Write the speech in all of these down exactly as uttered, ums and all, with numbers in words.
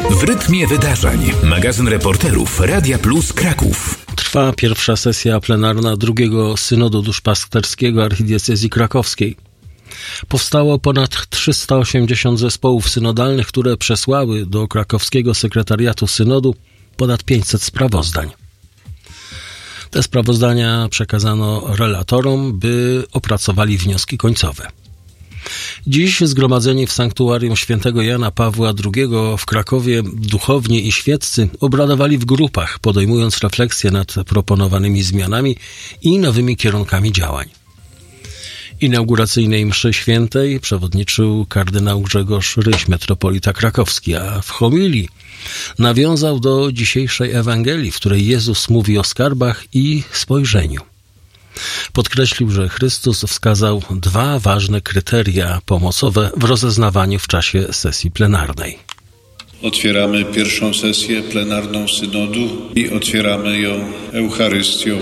W rytmie wydarzeń. Magazyn reporterów Radia Plus Kraków. Trwa pierwsza sesja plenarna drugiego synodu duszpasterskiego archidiecezji krakowskiej. Powstało ponad trzysta osiemdziesiąt zespołów synodalnych, które przesłały do krakowskiego sekretariatu synodu ponad pięćset sprawozdań. Te sprawozdania przekazano relatorom, by opracowali wnioski końcowe. Dziś zgromadzeni w sanktuarium świętego Jana Pawła drugiego w Krakowie duchowni i świeccy obradowali w grupach, podejmując refleksję nad proponowanymi zmianami i nowymi kierunkami działań. Inauguracyjnej mszy świętej przewodniczył kardynał Grzegorz Ryś, metropolita krakowski, a w homilii nawiązał do dzisiejszej Ewangelii, w której Jezus mówi o skarbach i spojrzeniu. Podkreślił, że Chrystus wskazał dwa ważne kryteria pomocowe w rozeznawaniu w czasie sesji plenarnej. Otwieramy pierwszą sesję plenarną synodu i otwieramy ją Eucharystią.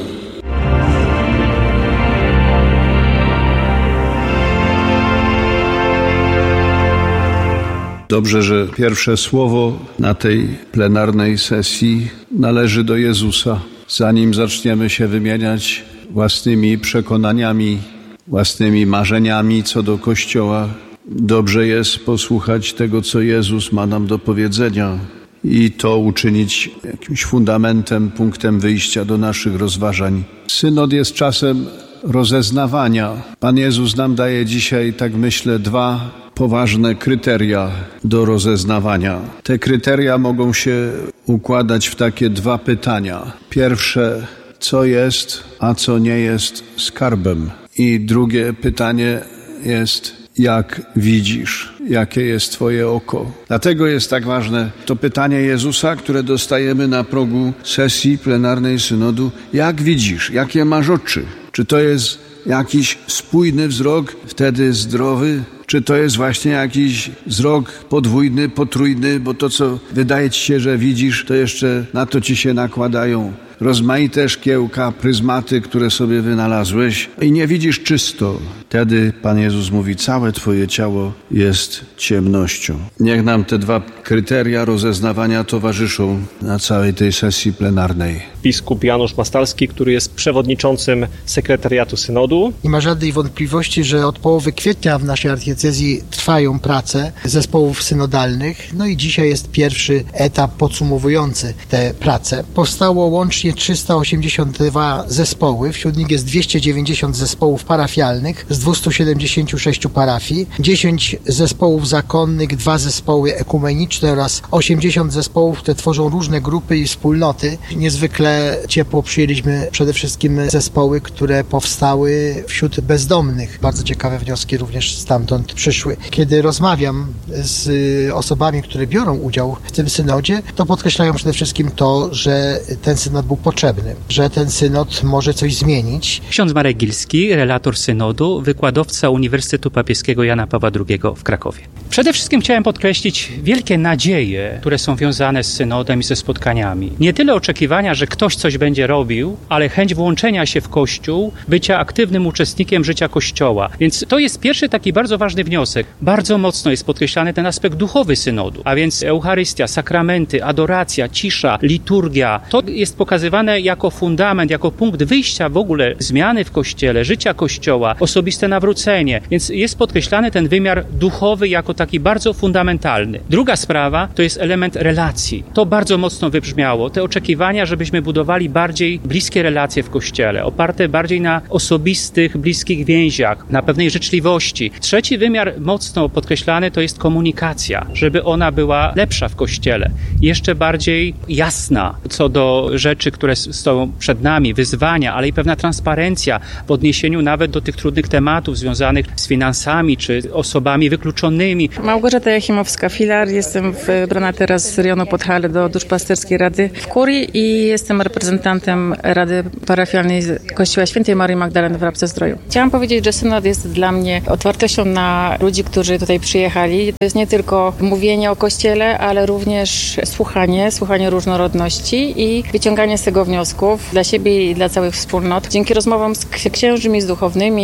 Dobrze, że pierwsze słowo na tej plenarnej sesji należy do Jezusa. Zanim zaczniemy się wymieniać własnymi przekonaniami, własnymi marzeniami co do Kościoła, dobrze jest posłuchać tego, co Jezus ma nam do powiedzenia i to uczynić jakimś fundamentem, punktem wyjścia do naszych rozważań. Synod jest czasem rozeznawania. Pan Jezus nam daje dzisiaj, tak myślę, dwa poważne kryteria do rozeznawania. Te kryteria mogą się układać w takie dwa pytania. Pierwsze, co jest, a co nie jest skarbem. I drugie pytanie jest, jak widzisz, jakie jest Twoje oko. Dlatego jest tak ważne to pytanie Jezusa, które dostajemy na progu sesji plenarnej synodu. Jak widzisz, jakie masz oczy? Czy to jest jakiś spójny wzrok, wtedy zdrowy? Czy to jest właśnie jakiś wzrok podwójny, potrójny, bo to, co wydaje ci się, że widzisz, to jeszcze na to ci się nakładają rozmaite szkiełka, pryzmaty, które sobie wynalazłeś i nie widzisz czysto. Wtedy Pan Jezus mówi, całe Twoje ciało jest ciemnością. Niech nam te dwa kryteria rozeznawania towarzyszą na całej tej sesji plenarnej. Biskup Janusz Mastalski, który jest przewodniczącym sekretariatu synodu. Nie ma żadnej wątpliwości, że od połowy kwietnia w naszej archidiecezji trwają prace zespołów synodalnych. No i dzisiaj jest pierwszy etap podsumowujący te prace. Powstało łącznie trzysta osiemdziesiąt dwa zespoły, wśród nich jest dwieście dziewięćdziesiąt zespołów parafialnych z dwustu siedemdziesięciu sześciu parafii, dziesięć zespołów zakonnych, dwa zespoły ekumeniczne oraz osiemdziesiąt zespołów, które tworzą różne grupy i wspólnoty. Niezwykle ciepło przyjęliśmy przede wszystkim zespoły, które powstały wśród bezdomnych. Bardzo ciekawe wnioski również stamtąd przyszły. Kiedy rozmawiam z osobami, które biorą udział w tym synodzie, to podkreślają przede wszystkim to, że ten synod był potrzebny, że ten synod może coś zmienić. Ksiądz Marek Gilski, relator synodu, wykładowca Uniwersytetu Papieskiego Jana Pawła drugiego w Krakowie. Przede wszystkim chciałem podkreślić wielkie nadzieje, które są wiązane z synodem i ze spotkaniami. Nie tyle oczekiwania, że ktoś coś będzie robił, ale chęć włączenia się w Kościół, bycia aktywnym uczestnikiem życia Kościoła. Więc to jest pierwszy taki bardzo ważny wniosek. Bardzo mocno jest podkreślany ten aspekt duchowy synodu, a więc Eucharystia, sakramenty, adoracja, cisza, liturgia. To jest pokazywane jako fundament, jako punkt wyjścia w ogóle zmiany w Kościele, życia Kościoła, osobiste nawrócenie. Więc jest podkreślany ten wymiar duchowy jako taki bardzo fundamentalny. Druga sprawa to jest element relacji. To bardzo mocno wybrzmiało. Te oczekiwania, żebyśmy budowali bardziej bliskie relacje w Kościele, oparte bardziej na osobistych, bliskich więziach, na pewnej życzliwości. Trzeci wymiar mocno podkreślany to jest komunikacja, żeby ona była lepsza w Kościele, jeszcze bardziej jasna co do rzeczy, które stoją przed nami, wyzwania, ale i pewna transparencja w odniesieniu nawet do tych trudnych tematów związanych z finansami czy osobami wykluczonymi. Małgorzata Jachimowska-Filar, jestem wybrana teraz z rejonu Podhale do Duszpasterskiej Rady w Kurii i jestem reprezentantem Rady Parafialnej Kościoła Świętej Marii Magdaleny w Rabce-Zdroju. Chciałam powiedzieć, że synod jest dla mnie otwartością na ludzi, którzy tutaj przyjechali. To jest nie tylko mówienie o Kościele, ale również słuchanie, słuchanie różnorodności i wyciąganie z tego wniosków dla siebie i dla całych wspólnot. Dzięki rozmowom z księżmi, z duchownymi, z osobami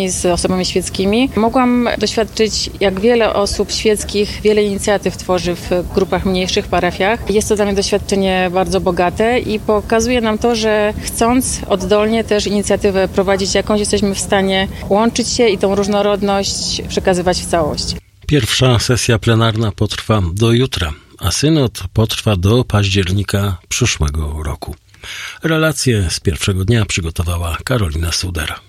osobami świeckimi. Mogłam doświadczyć, jak wiele osób świeckich, wiele inicjatyw tworzy w grupach mniejszych, parafiach. Jest to dla mnie doświadczenie bardzo bogate i pokazuje nam to, że chcąc oddolnie też inicjatywę prowadzić jakąś, jesteśmy w stanie łączyć się i tą różnorodność przekazywać w całość. Pierwsza sesja plenarna potrwa do jutra, a synod potrwa do października przyszłego roku. Relacje z pierwszego dnia przygotowała Karolina Sudera.